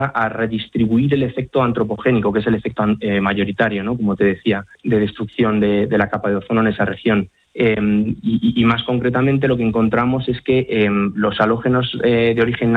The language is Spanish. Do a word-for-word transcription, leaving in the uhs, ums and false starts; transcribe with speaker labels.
Speaker 1: a redistribuir el efecto antropogénico, que es el efecto eh, mayoritario, ¿no? Como te decía, de destrucción de, de la capa de ozono en esa región. Eh, y, y más concretamente lo que encontramos es que eh, los halógenos eh, de origen